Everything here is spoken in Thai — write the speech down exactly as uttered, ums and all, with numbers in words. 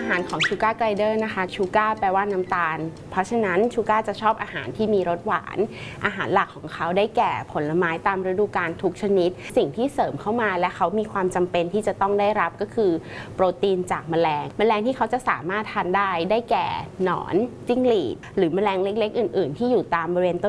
อาหารของชูการ์ไกลเดอร์นะคะชูการ์แปลว่าน้ำตาลเพราะฉะนั้นชูการ์จะชอบอาหารที่มีรสหวานอาหารหลักของเขาได้แก่ผลไม้ตามฤดูกาลทุกชนิดสิ่งที่เสริมเข้ามาและเขามีความจำเป็นที่จะต้องได้รับก็คือโปรตีนจากแมลงแมลงที่เขาจะสามารถทานได้ได้แก่หนอนจิ้งหรีดหรือแมลงเล็กๆอื่นๆที่อยู่ตามบริเวณต้